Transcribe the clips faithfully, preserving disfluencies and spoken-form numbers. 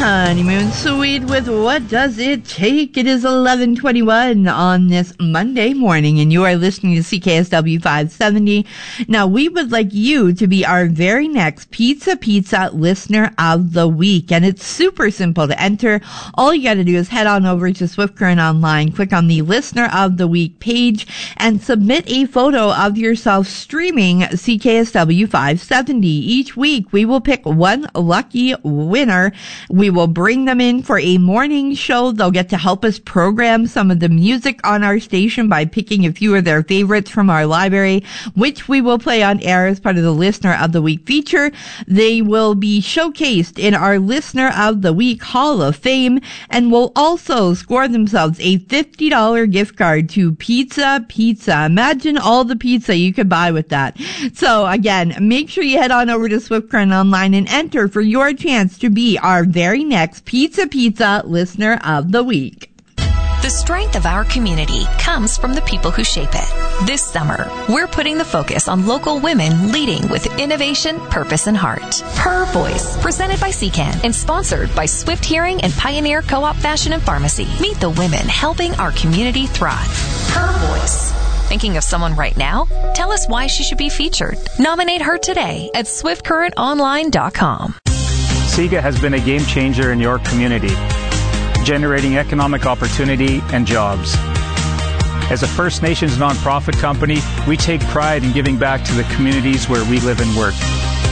Honeymoon Suite with What Does It Take? It is eleven twenty-one on this Monday morning, and you are listening to C K S W five seventy. Now, we would like you to be our very next Pizza Pizza Listener of the Week, and it's super simple to enter. All you got to do is head on over to Swift Current Online, click on the Listener of the Week page, and submit a photo of yourself streaming C K S W five seventy. Each week, we will pick one lucky winner. We will bring them in for a morning show. They'll get to help us program some of the music on our station by picking a few of their favorites from our library, which we will play on air as part of the Listener of the Week feature. They will be showcased in our Listener of the Week Hall of Fame and will also score themselves a fifty dollars gift card to Pizza Pizza. Imagine all the pizza you could buy with that. So again, make sure you head on over to Swift Current Online and enter for your chance to be our very next Pizza Pizza Listener of the Week. The strength of our community comes from the people who shape it. This summer, we're putting the focus on local women leading with innovation, purpose, and heart. Her Voice, presented by C CAN and sponsored by Swift Hearing and Pioneer Co-op Fashion and Pharmacy. Meet the women helping our community thrive. Her Voice. Thinking of someone right now? Tell us why she should be featured. Nominate her today at swift current online dot com. SIGA has been a game changer in your community, generating economic opportunity and jobs. As a First Nations nonprofit company, we take pride in giving back to the communities where we live and work.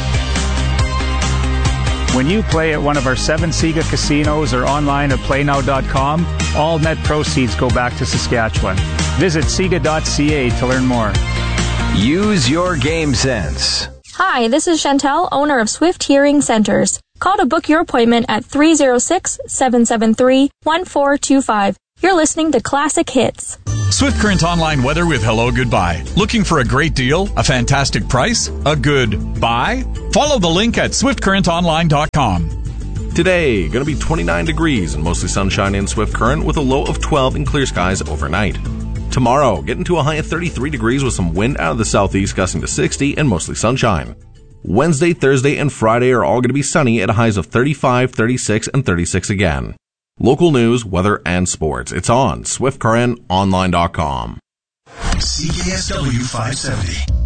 When you play at one of our seven SIGA casinos or online at play now dot com, all net proceeds go back to Saskatchewan. Visit siga dot c a to learn more. Use your game sense. Hi, this is Chantel, owner of Swift Hearing Centers. Call to book your appointment at three oh six, seven seven three, one four two five. You're listening to Classic Hits. Swift Current Online weather with Hello Goodbye. Looking for a great deal? A fantastic price? A good buy? Follow the link at swift current online dot com. Today, going to be twenty-nine degrees and mostly sunshine in Swift Current with a low of twelve and clear skies overnight. Tomorrow, getting to a high of thirty-three degrees with some wind out of the southeast gusting to sixty and mostly sunshine. Wednesday, Thursday, and Friday are all going to be sunny at highs of thirty-five, thirty-six, and thirty-six again. Local news, weather, and sports. It's on swift current online dot com. C K S W five seventy.